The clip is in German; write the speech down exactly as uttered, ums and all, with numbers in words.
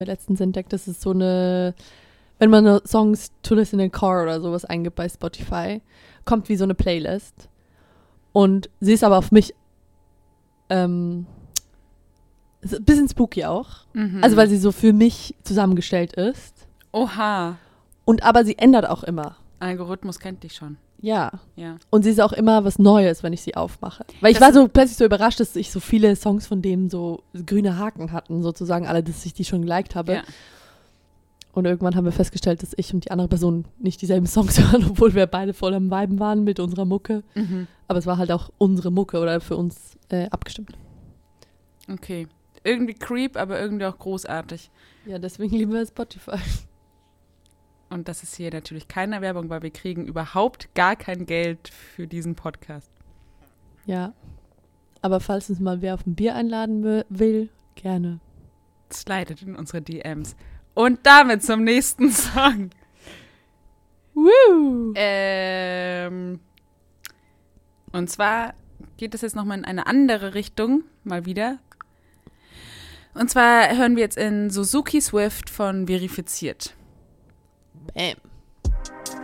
letztens entdeckt, das ist so eine, wenn man Songs to listen in a car oder sowas eingibt bei Spotify, kommt wie so eine Playlist. Und sie ist aber auf mich ähm, ist ein bisschen spooky auch. Mhm. Also weil sie so für mich zusammengestellt ist. Oha. Und aber sie ändert auch immer. Algorithmus kennt dich schon. Ja. Ja. Und sie ist auch immer was Neues, wenn ich sie aufmache. Weil ich Das war so plötzlich so überrascht, dass ich so viele Songs von dem so grüne Haken hatten, sozusagen alle, dass ich die schon geliked habe. Ja. Und irgendwann haben wir festgestellt, dass ich und die andere Person nicht dieselben Songs hören, obwohl wir beide voll am Viben waren mit unserer Mucke. Mhm. Aber es war halt auch unsere Mucke oder für uns äh, abgestimmt. Okay. Irgendwie creep, aber irgendwie auch großartig. Ja, deswegen lieben wir Spotify. Und das ist hier natürlich keine Werbung, weil wir kriegen überhaupt gar kein Geld für diesen Podcast. Ja. Aber falls uns mal wer auf ein Bier einladen w- will, gerne. Slidet in unsere D Ms. Und damit zum nächsten Song. Woo! Ähm, und zwar geht es jetzt nochmal in eine andere Richtung, mal wieder. Und zwar hören wir jetzt in Suzuki Swift von Verifiziert. Bam.